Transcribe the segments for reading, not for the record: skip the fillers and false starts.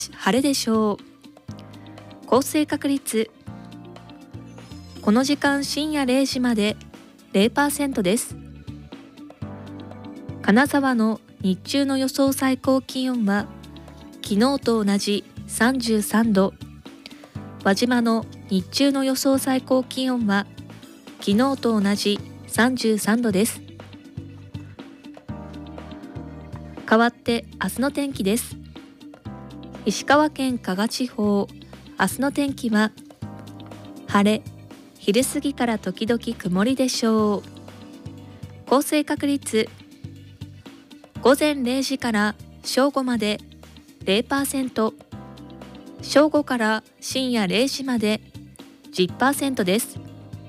晴れでしょう。降水確率、この時間深夜0時まで 0% です。金沢の日中の予想最高気温は昨日と同じ33度。輪島の日中の予想最高気温は昨日と同じ33度です。代わって明日の天気です。石川県加賀地方、明日の天気は晴れ、昼過ぎから時々曇りでしょう。降水確率、午前0時から正午まで 0%、正午から深夜0時まで 10% です。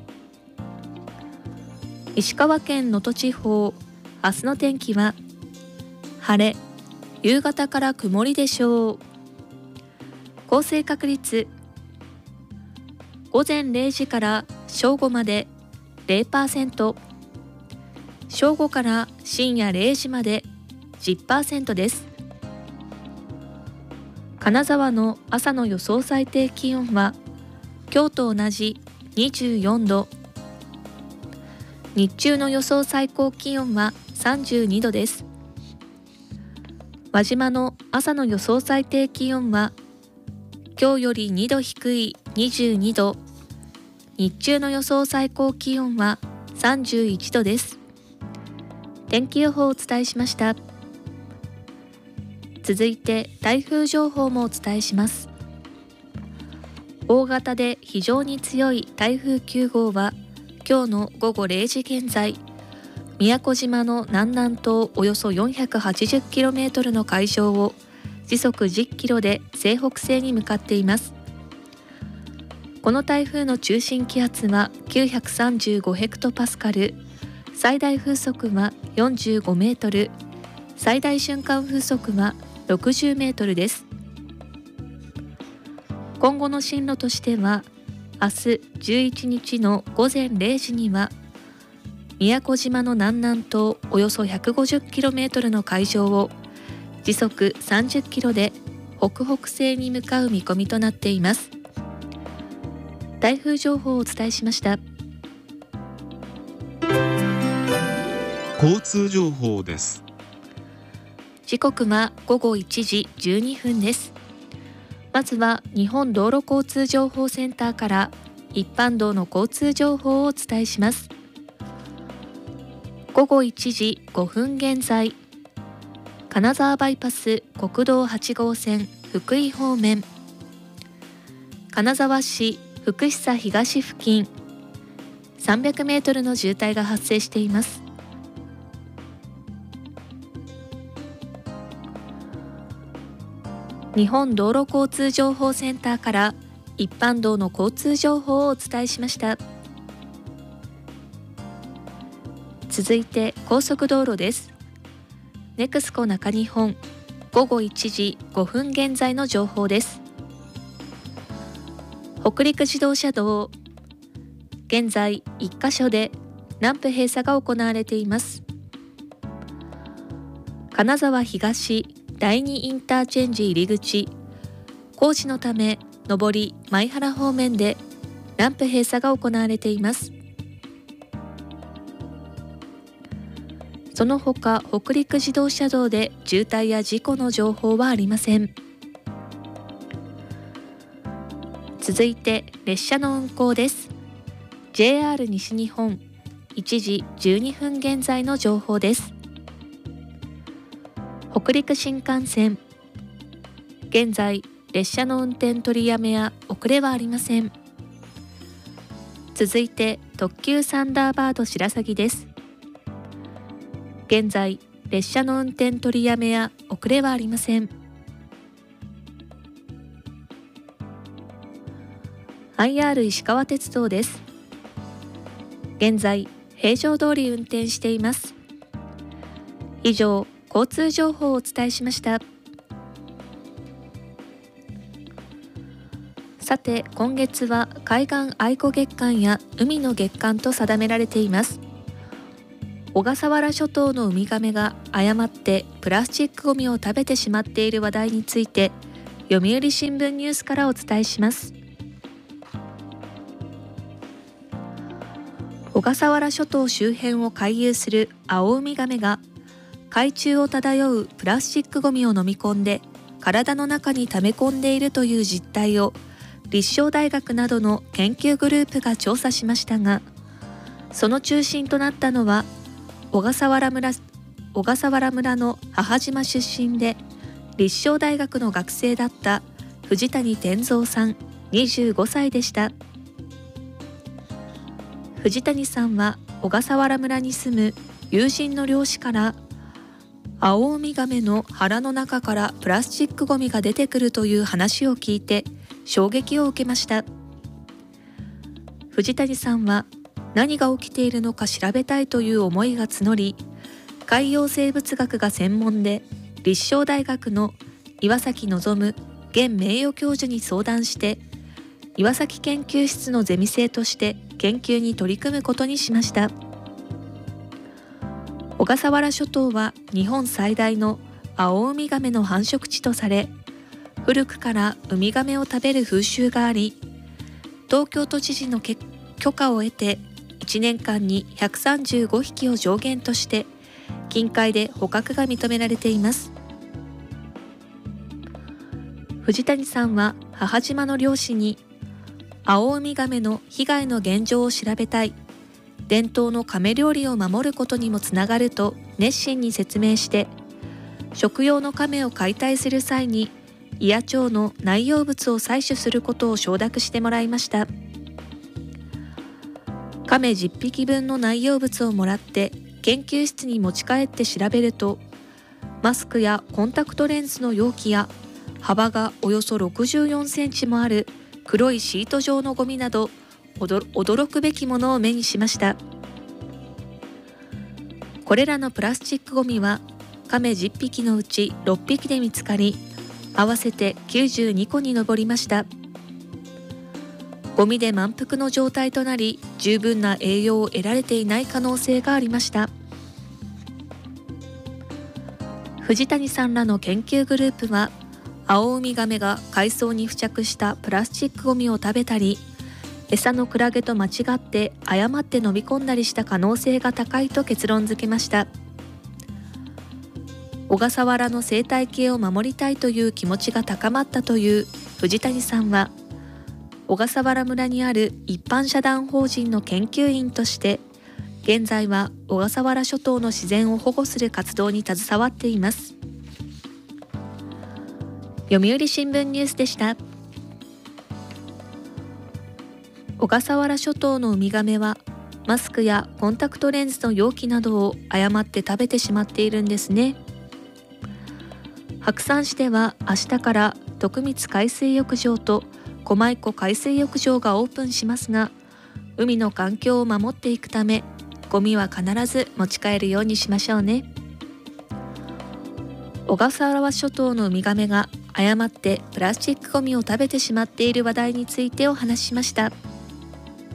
石川県能登地方、明日の天気は晴れ、夕方から曇りでしょう。降水確率、午前0時から正午まで 0%、正午から深夜0時まで 10% です。金沢の朝の予想最低気温は今日と同じ24度。日中の予想最高気温は32度です。輪島の朝の予想最低気温は今日より2度低い22度。日中の予想最高気温は31度です。天気予報をお伝えしました。続いて台風情報もお伝えします。大型で非常に強い台風9号は今日の午後0時現在、宮古島の南南東およそ 480km の海上を時速10キロで西北西に向かっています。この台風の中心気圧は935ヘクトパスカル、最大風速は45メートル、最大瞬間風速は60メートルです。今後の進路としては、明日11日の午前0時には宮古島の南南東およそ 150km の海上を時速30キロで北北西に向かう見込みとなっています。台風情報をお伝えしました。 交通情報です。 時刻は午後1時12分です。まずは日本道路交通情報センターから一般道の交通情報をお伝えします。午後1時5分現在、金沢バイパス国道8号線福井方面、金沢市福久東付近300メートルの渋滞が発生しています。日本道路交通情報センターから一般道の交通情報をお伝えしました。続いて高速道路です。ネクスコ中日本午後1時5分現在の情報です。北陸自動車道、現在1カ所でランプ閉鎖が行われています。金沢東第2インターチェンジ入り口、工事のため上り舞原方面でランプ閉鎖が行われています。その他北陸自動車道で渋滞や事故の情報はありません。続いて列車の運行です。 JR 西日本1時12分現在の情報です。北陸新幹線、現在列車の運転取りやめや遅れはありません。続いて特急サンダーバード白鷺です。現在列車の運転取りやめや遅れはありません。IR 石川鉄道です。現在平常通り運転しています。以上、交通情報をお伝えしました。さて、今月は海岸愛護月間や海の月間と定められています。小笠原諸島のウミガメが誤ってプラスチックごみを食べてしまっている話題について読売新聞ニュースからお伝えします。小笠原諸島周辺を回遊するアオウミガメが海中を漂うプラスチックごみを飲み込んで体の中に溜め込んでいるという実態を立正大学などの研究グループが調査しましたが、その中心となったのは小笠原村の母島出身で立正大学の学生だった藤谷天三さん25歳でした。藤谷さんは小笠原村に住む友人の漁師からアオウミガメの腹の中からプラスチックごみが出てくるという話を聞いて衝撃を受けました。藤谷さんは何が起きているのか調べたいという思いが募り、海洋生物学が専門で立正大学の岩崎望現名誉教授に相談して岩崎研究室のゼミ生として研究に取り組むことにしました。小笠原諸島は日本最大のアオウミガメの繁殖地とされ、古くからウミガメを食べる風習があり、東京都知事の許可を得て1年間に135匹を上限として近海で捕獲が認められています。藤谷さんは母島の漁師にアオウミガメの被害の現状を調べたい、伝統の亀料理を守ることにもつながると熱心に説明して、食用の亀を解体する際に胃や腸の内容物を採取することを承諾してもらいました。亀10匹分の内容物をもらって研究室に持ち帰って調べると、マスクやコンタクトレンズの容器や幅がおよそ64センチもある黒いシート状のゴミなど驚くべきものを目にしました。これらのプラスチックゴミは亀10匹のうち6匹で見つかり、合わせて92個に上りました。ゴミで満腹の状態となり、十分な栄養を得られていない可能性がありました。藤谷さんらの研究グループは、アオウミガメが海藻に付着したプラスチックゴミを食べたり、餌のクラゲと間違って誤って飲み込んだりした可能性が高いと結論付けました。小笠原の生態系を守りたいという気持ちが高まったという藤谷さんは、小笠原村にある一般社団法人の研究員として現在は小笠原諸島の自然を保護する活動に携わっています。読売新聞ニュースでした。小笠原諸島のウミガメはマスクやコンタクトレンズの容器などを誤って食べてしまっているんですね。白山市では明日から徳光海水浴場と狛江湖海水浴場がオープンしますが、海の環境を守っていくためゴミは必ず持ち帰るようにしましょうね。小笠原諸島のウミガメが誤ってプラスチックゴミを食べてしまっている話題についてお話ししました。